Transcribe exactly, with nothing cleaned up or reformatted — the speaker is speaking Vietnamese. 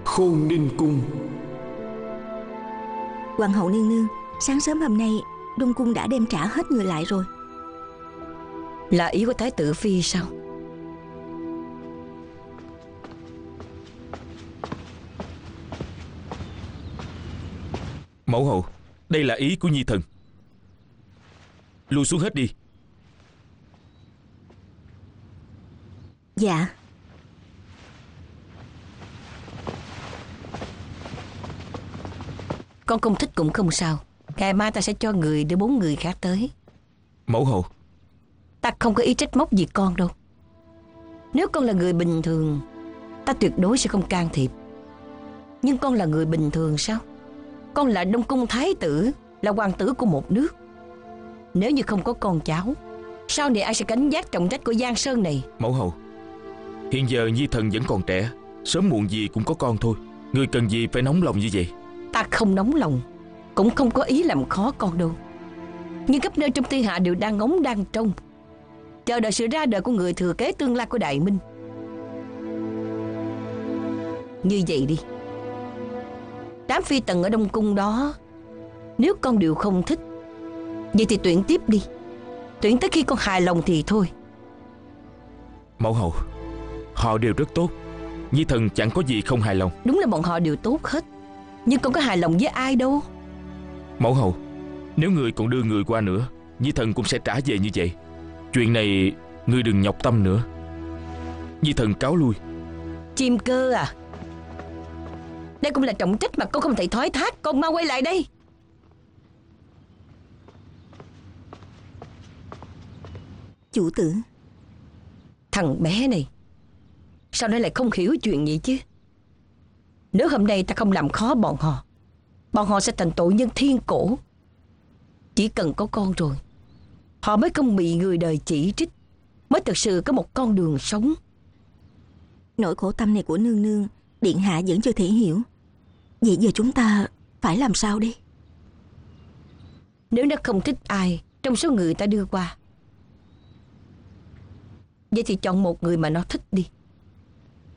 Khôn Ninh Cung. Hoàng hậu nương nương, sáng sớm hôm nay Đông cung đã đem trả hết người lại rồi. Là ý của Thái tử phi sao? Mẫu hậu, đây là ý của nhi thần. Lui xuống hết đi. Dạ. Con không thích cũng không sao. Ngày mai ta sẽ cho người đưa bốn người khác tới. Mẫu hậu, ta không có ý trách móc gì con đâu. Nếu con là người bình thường, ta tuyệt đối sẽ không can thiệp. Nhưng con là người bình thường sao? Con là Đông cung thái tử, là hoàng tử của một nước. Nếu như không có con cháu, sau này ai sẽ gánh vác trọng trách của Giang Sơn này? Mẫu hậu, hiện giờ nhi thần vẫn còn trẻ, sớm muộn gì cũng có con thôi. Người cần gì phải nóng lòng như vậy? Ta không nóng lòng, cũng không có ý làm khó con đâu. Nhưng khắp nơi trong thiên hạ đều đang ngóng đang trông, chờ đợi sự ra đời của người thừa kế tương lai của Đại Minh. Như vậy đi, đám phi tần ở Đông cung đó, nếu con đều không thích, vậy thì tuyển tiếp đi. Tuyển tới khi con hài lòng thì thôi. Mẫu hậu, họ đều rất tốt, nhi thần chẳng có gì không hài lòng. Đúng là bọn họ đều tốt hết, nhưng con có hài lòng với ai đâu. Mẫu hậu, nếu người còn đưa người qua nữa, nhi thần cũng sẽ trả về như vậy. Chuyện này người đừng nhọc tâm nữa. Nhi thần cáo lui. Chim cơ à, đây cũng là trọng trách mà con không thể thoái thác. Con mau quay lại đây. Chủ tử. Thằng bé này sao nó lại không hiểu chuyện vậy chứ? Nếu hôm nay ta không làm khó bọn họ, bọn họ sẽ thành tội nhân thiên cổ. Chỉ cần có con rồi, họ mới không bị người đời chỉ trích, mới thực sự có một con đường sống. Nỗi khổ tâm này của nương nương, điện hạ vẫn chưa thể hiểu. Vậy giờ chúng ta phải làm sao đi? Nếu nó không thích ai trong số người ta đưa qua, vậy thì chọn một người mà nó thích đi.